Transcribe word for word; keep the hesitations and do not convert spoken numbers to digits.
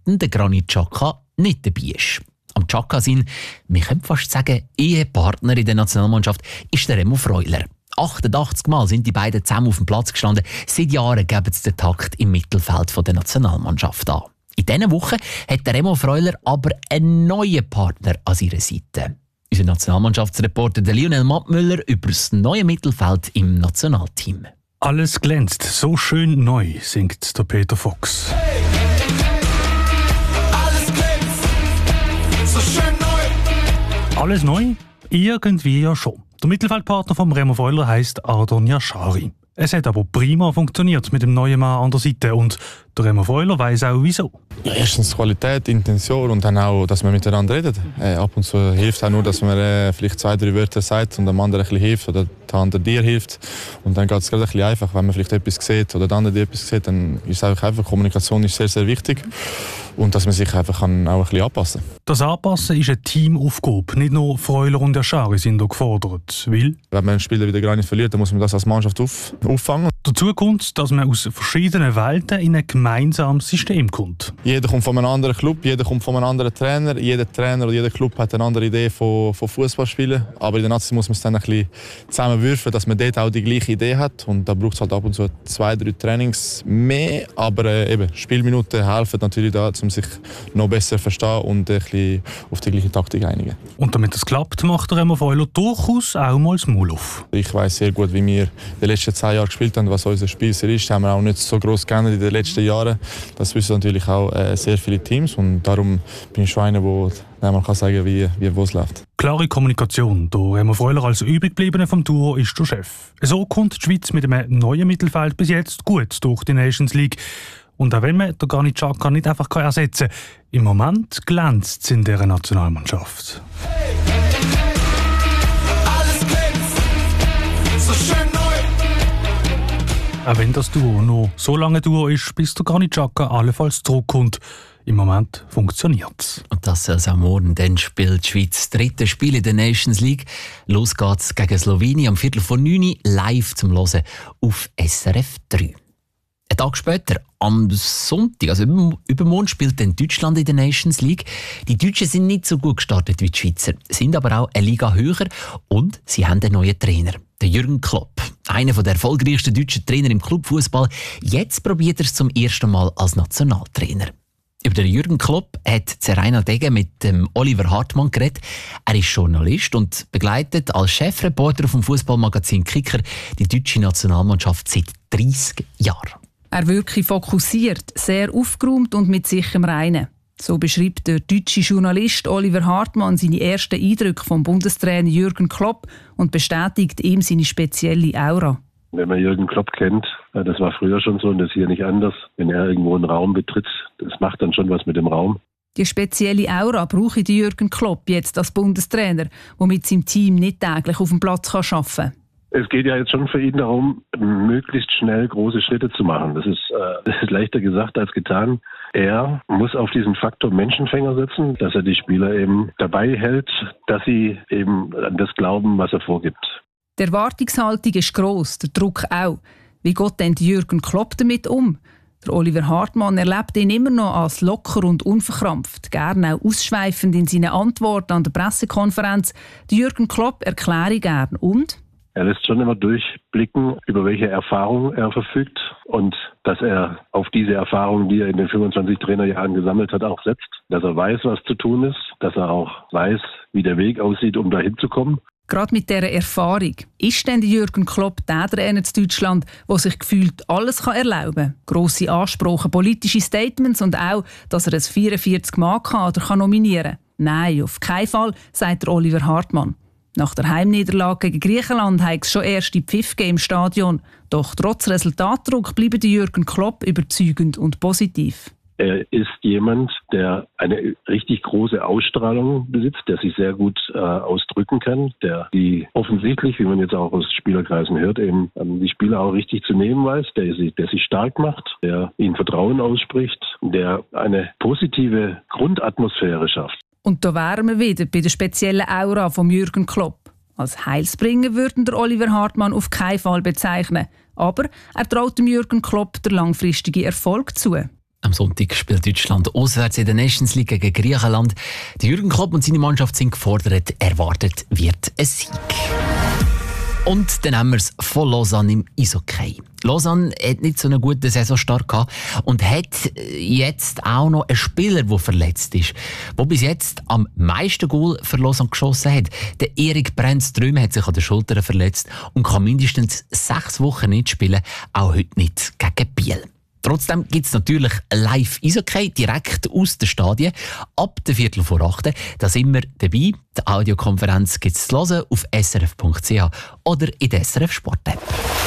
Experten, der Granit Xhaka, nicht dabei ist. Am Xhaka sind, wir können fast sagen, Ehepartner in der Nationalmannschaft, ist der Remo Freuler. achtundachtzig Mal sind die beiden zusammen auf dem Platz gestanden. Seit Jahren geben sie den Takt im Mittelfeld der Nationalmannschaft an. In dieser Woche hat der Remo Freuler aber einen neuen Partner an seiner Seite. Unser Nationalmannschaftsreporter Lionel Mattmüller über das neue Mittelfeld im Nationalteam. Alles glänzt so schön neu, singt der Peter Fox. Hey! Alles glänzt so schön neu. Alles neu? Irgendwie ja schon. Der Mittelfeldpartner von Remo Freuler heisst Ardon Yashari. Es hat aber prima funktioniert mit dem neuen Mann an der Seite und der Remo Freuler weiss auch wieso. Ja, erstens Qualität, Intention und dann auch, dass man miteinander redet. Äh, ab und zu hilft auch nur, dass man äh, vielleicht zwei, drei Wörter sagt und dem anderen ein bisschen hilft oder der andere dir hilft. Und dann geht es gerade ein bisschen einfach, wenn man vielleicht etwas sieht oder der andere dir etwas sieht, dann ist es einfach, einfach Kommunikation ist sehr, sehr wichtig. Und dass man sich einfach kann auch ein bisschen anpassen kann. Das Anpassen ist eine Teamaufgabe. Nicht nur Freuler und Yashari sind da gefordert. Weil wenn man einen Spieler wieder gar nicht verliert, dann muss man das als Mannschaft auf, auffangen. Dazu kommt, dass man aus verschiedenen Welten in ein gemeinsames System kommt. Jeder kommt von einem anderen Club, jeder kommt von einem anderen Trainer. Jeder Trainer oder jeder Club hat eine andere Idee von, von Fußballspielen. Aber in der Nazi muss man es dann ein bisschen zusammenwürfen, dass man dort auch die gleiche Idee hat. Und da braucht es halt ab und zu zwei, drei Trainings mehr. Aber äh, eben, Spielminuten helfen natürlich da, um sich noch besser zu verstehen und ein bisschen auf die gleiche Taktik einigen. Und damit das klappt, macht der Remo Freuler durchaus auch mal das Maul auf. Ich weiss sehr gut, wie wir in den letzten zehn Jahren gespielt haben, was unser Spiel ist. Das haben wir auch nicht so gross geändert in den letzten Jahren. Das wissen natürlich auch äh, sehr viele Teams und darum bin ich schon einer, der man kann sagen, wie, wie wo es läuft. Klare Kommunikation. Der Remo Freuler als übriggebliebener vom Duo ist der Chef. So kommt die Schweiz mit einem neuen Mittelfeld bis jetzt gut durch die Nations League. Und auch wenn man den Granit Xhaka nicht einfach ersetzen kann, im Moment glänzt es in dieser Nationalmannschaft. Hey! Alles glänzt so schön neu. Auch wenn das Duo noch so lange Duo ist, bis der Granit Xhaka allenfalls zurückkommt. Im Moment funktioniert es. Und das soll es auch morgen. Dann spielt die Schweiz das dritte Spiel in der Nations League. Los geht's gegen Slowenien am Viertel vor neun live zum Hören auf S R F drei. Ein Tag später, am Sonntag, also übermorgen, spielt dann Deutschland in der Nations League. Die Deutschen sind nicht so gut gestartet wie die Schweizer, sind aber auch eine Liga höher und sie haben einen neuen Trainer, den Jürgen Klopp. Einer der erfolgreichsten deutschen Trainer im Clubfußball. Jetzt probiert er es zum ersten Mal als Nationaltrainer. Über den Jürgen Klopp hat Zeraina Degen mit dem Oliver Hartmann geredet. Er ist Journalist und begleitet als Chefreporter vom Fußballmagazin Kicker die deutsche Nationalmannschaft seit dreissig Jahren. Er wirke fokussiert, sehr aufgeräumt und mit sich im Reinen. So beschreibt der deutsche Journalist Oliver Hartmann seine ersten Eindrücke vom Bundestrainer Jürgen Klopp und bestätigt ihm seine spezielle Aura. Wenn man Jürgen Klopp kennt, das war früher schon so und das ist hier nicht anders. Wenn er irgendwo einen Raum betritt, das macht dann schon was mit dem Raum. Die spezielle Aura brauche Jürgen Klopp jetzt als Bundestrainer, der mit seinem Team nicht täglich auf dem Platz arbeiten kann. Es geht ja jetzt schon für ihn darum, möglichst schnell große Schritte zu machen. Das ist, äh, das ist leichter gesagt als getan. Er muss auf diesen Faktor Menschenfänger setzen, dass er die Spieler eben dabei hält, dass sie eben an das glauben, was er vorgibt. Die Erwartungshaltung ist gross, der Druck auch. Wie geht denn Jürgen Klopp damit um? Der Oliver Hartmann erlebt ihn immer noch als locker und unverkrampft, gerne auch ausschweifend in seinen Antworten an der Pressekonferenz. Der Jürgen Klopp erkläre gern und? Er lässt schon immer durchblicken, über welche Erfahrung er verfügt und dass er auf diese Erfahrung, die er in den fünfundzwanzig Trainerjahren gesammelt hat, auch setzt. Dass er weiß, was zu tun ist, dass er auch weiß, wie der Weg aussieht, um dahin zu kommen. Gerade mit dieser Erfahrung, ist denn Jürgen Klopp der Trainer in Deutschland, der sich gefühlt alles kann erlauben kann? Grosse Ansprüche, politische Statements und auch, dass er ein vierundvierzig Mann-Kader nominieren kann? Nein, auf keinen Fall, sagt Oliver Hartmann. Nach der Heimniederlage gegen Griechenland hat es schon erste Pfiff im Stadion. Doch trotz Resultatdruck bleibt Jürgen Klopp überzeugend und positiv. Er ist jemand, der eine richtig große Ausstrahlung besitzt, der sich sehr gut äh, ausdrücken kann, der die offensichtlich, wie man jetzt auch aus Spielerkreisen hört, eben ähm, die Spieler auch richtig zu nehmen weiß, der sich, der sich stark macht, der ihnen Vertrauen ausspricht, der eine positive Grundatmosphäre schafft. Und da wären wir wieder bei der speziellen Aura von Jürgen Klopp. Als Heilsbringer würden der Oliver Hartmann auf keinen Fall bezeichnen. Aber er traut dem Jürgen Klopp den langfristigen Erfolg zu. Am Sonntag spielt Deutschland auswärts in der Nations League gegen Griechenland. Der Jürgen Klopp und seine Mannschaft sind gefordert. Erwartet wird ein Sieg. Und dann haben wir es von Lausanne im Eishockey. Lausanne hat nicht so einen guten Saisonstart gehabt und hat jetzt auch noch einen Spieler, der verletzt ist, der bis jetzt am meisten Goal für Lausanne geschossen hat. Der Erik Brandström hat sich an der Schulter verletzt und kann mindestens sechs Wochen nicht spielen, auch heute nicht gegen Biel. Trotzdem gibt es natürlich Live-Eishockey direkt aus den Stadien. Ab der Viertel vor acht. Da sind wir dabei. Die Audiokonferenz gibt es zu hören auf s r f punkt c h oder in der S R F Sport App.